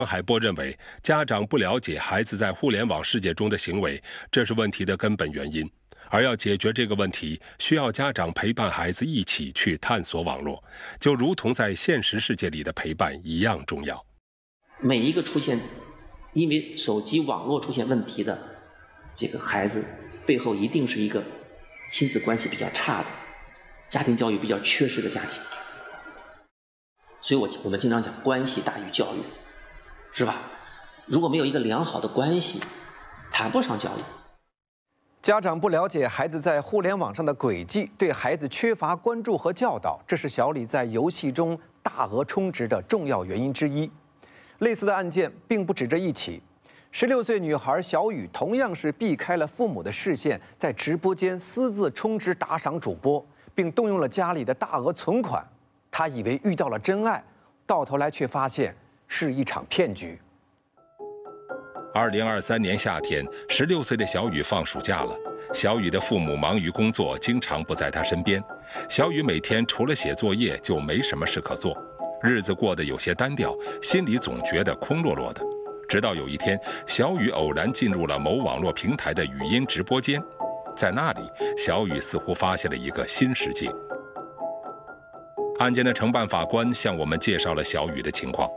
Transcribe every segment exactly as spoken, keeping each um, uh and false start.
海波认为，家长不了解孩子在互联网世界中的行为，这是问题的根本原因。而要解决这个问题，需要家长陪伴孩子一起去探索网络，就如同在现实世界里的陪伴一样重要。 每一个出现因为手机网络出现问题的这个孩子，背后一定是一个亲子关系比较差的、家庭教育比较缺失的家庭。所以我我们经常讲关系大于教育，是吧？如果没有一个良好的关系，谈不上教育。 家长不了解孩子在互联网上的轨迹，对孩子缺乏关注和教导，这是小李在游戏中大额充值的重要原因之一。类似的案件并不止这一起。十六岁女孩小雨同样是避开了父母的视线，在直播间私自充值打赏主播，并动用了家里的大额存款。她以为遇到了真爱，到头来却发现是一场骗局。 二零二三年夏天，十六岁的小雨放暑假了。小雨的父母忙于工作，经常不在她身边。小雨每天除了写作业就没什么事可做，日子过得有些单调，心里总觉得空落落的。直到有一天，小雨偶然进入了某网络平台的语音直播间，在那里，小雨似乎发现了一个新世界。案件的承办法官向我们介绍了小雨的情况。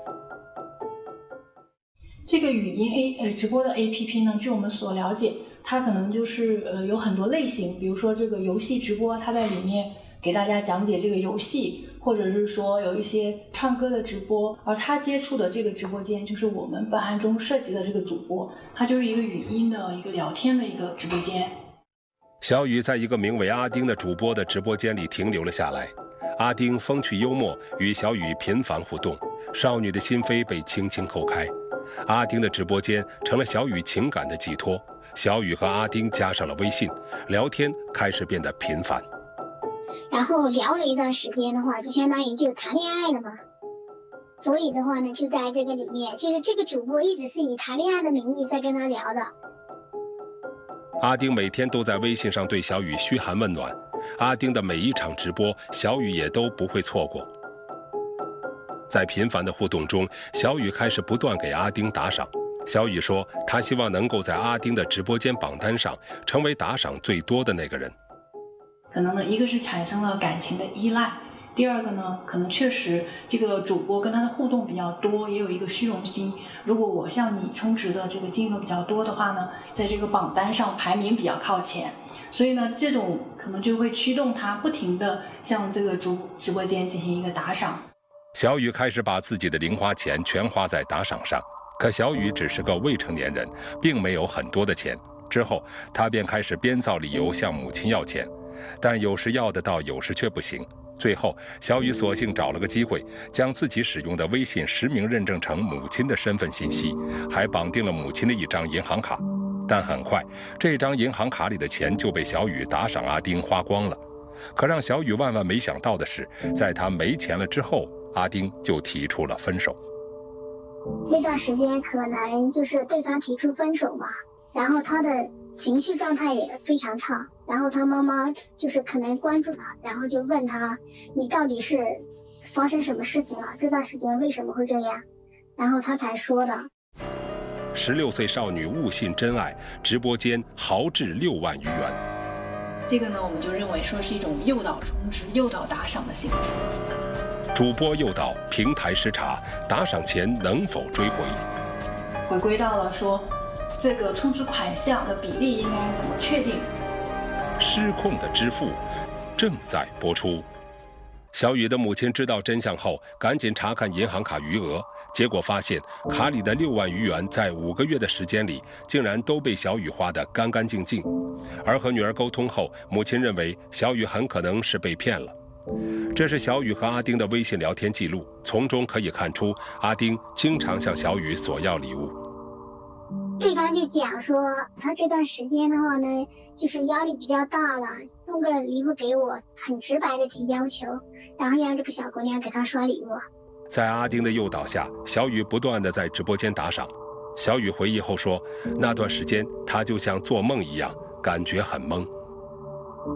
这个语音 A 呃直播的 A P P 呢，据我们所了解，它可能就是呃有很多类型，比如说这个游戏直播，它在里面给大家讲解这个游戏，或者是说有一些唱歌的直播，而他接触的这个直播间就是我们本案中涉及的这个主播，它就是一个语音的一个聊天的一个直播间。 小雨在一个名为阿丁的主播的直播间里停留了下来。阿丁风趣幽默，与小雨频繁互动，少女的心扉被轻轻叩开。阿丁的直播间成了小雨情感的寄托，小雨和阿丁加上了微信，聊天开始变得频繁。 然后聊了一段时间的话，就相当于就谈恋爱了嘛。所以的话呢，就在这个里面，就是这个主播一直是以谈恋爱的名义在跟他聊的。 阿丁每天都在微信上对小雨嘘寒问暖，阿丁的每一场直播，小雨也都不会错过。在频繁的互动中，小雨开始不断给阿丁打赏。小雨说，她希望能够在阿丁的直播间榜单上成为打赏最多的那个人。 可能呢，一个是产生了感情的依赖，第二个呢，可能确实这个主播跟他的互动比较多，也有一个虚荣心。如果我向你充值的这个金额比较多的话呢，在这个榜单上排名比较靠前，所以呢，这种可能就会驱动他不停地向这个主直播间进行一个打赏。 小雨开始把自己的零花钱全花在打赏上，可小雨只是个未成年人，并没有很多的钱。之后，他便开始编造理由向母亲要钱，但有时要得到，有时却不行。最后，小雨索性找了个机会，将自己使用的微信实名认证成母亲的身份信息，还绑定了母亲的一张银行卡。但很快，这张银行卡里的钱就被小雨打赏阿丁花光了。可让小雨万万没想到的是，在他没钱了之后，阿丁就提出了分手。 那段时间可能就是对方提出分手嘛，然后他的情绪状态也非常差，然后他妈妈就是可能关注他，然后就问他，你到底是发生什么事情了？这段时间为什么会这样？然后他才说的。 十六岁少女误信真爱，直播间豪掷六万余元。 这个呢，我们就认为说是一种诱导充值、诱导打赏的行为。 主播诱导，平台失察，打赏钱能否追回？ 回归到了说，这个充值款项的比例应该怎么确定？ 失控的支付正在播出。小雨的母亲知道真相后，赶紧查看银行卡余额，结果发现卡里的六万余元在五个月的时间里，竟然都被小雨花得干干净净。而和女儿沟通后，母亲认为小雨很可能是被骗了。这是小雨和阿丁的微信聊天记录，从中可以看出，阿丁经常向小雨索要礼物。 对方就讲说，他这段时间的话呢，就是压力比较大了，送个礼物给我，很直白的提要求，然后让这个小姑娘给他刷礼物。 在阿丁的诱导下，小雨不断地在直播间打赏。小雨回忆后说，那段时间她就像做梦一样，感觉很懵。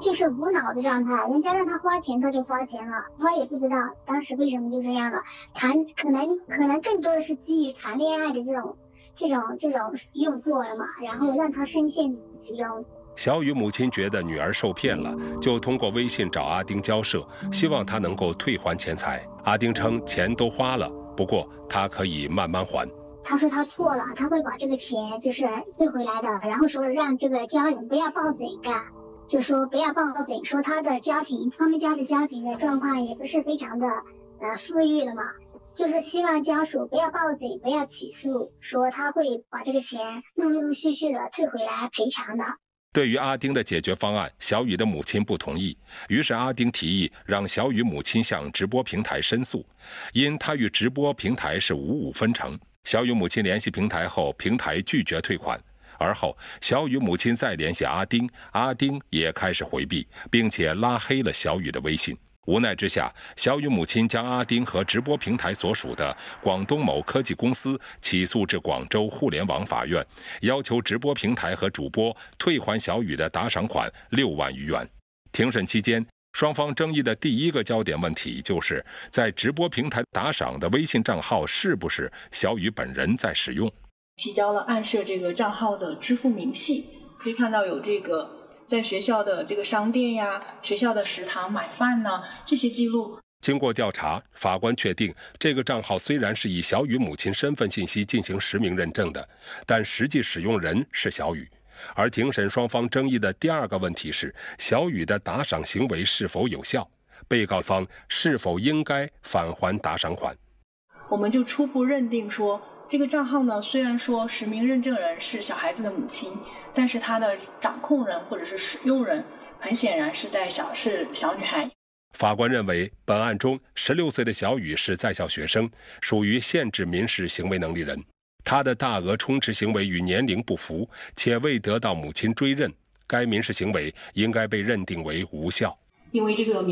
就是无脑的状态，人家让他花钱他就花钱了，他也不知道当时为什么就这样了。谈可能可能更多的是基于谈恋爱的这种这种这种诱惑了嘛，然后让他深陷其中。 小雨母亲觉得女儿受骗了，就通过微信找阿丁交涉，希望他能够退还钱财。阿丁称钱都花了，不过他可以慢慢还。 他说他错了，他会把这个钱就是退回来的，然后说让这个家人不要报警啊，就说不要报警，说他的家庭他们家的家庭的状况也不是非常的呃富裕了嘛，就是希望家属不要报警，不要起诉，说他会把这个钱陆陆续续的退回来赔偿的。 对于阿丁的解决方案，小雨的母亲不同意，于是阿丁提议让小雨母亲向直播平台申诉，因他与直播平台是五五分成。小雨母亲联系平台后，平台拒绝退款。而后，小雨母亲再联系阿丁，阿丁也开始回避，并且拉黑了小雨的微信。无奈之下，小雨母亲将阿丁和直播平台所属的广东某科技公司起诉至广州互联网法院，要求直播平台和主播退还小雨的打赏款六万余元。庭审期间，双方争议的第一个焦点问题就是在直播平台打赏的微信账号是不是小雨本人在使用。 提交了暗设这个账号的支付明细，可以看到有这个在学校的这个商店呀、学校的食堂买饭呢，这些记录。 经过调查，法官确定这个账号虽然是以小雨母亲身份信息进行实名认证的，但实际使用人是小雨。而庭审双方争议的第二个问题是小雨的打赏行为是否有效，被告方是否应该返还打赏款。 我们就初步认定说，这个账号呢，虽然说实名认证人是小孩子的母亲，但是他的掌控人或者是使用人很显然是在小是小女孩。 法官认为，本案中十六岁的小雨是在校学生，属于限制民事行为能力人，他的大额充值行为与年龄不符，且未得到母亲追认，该民事行为应该被认定为无效。 因为这个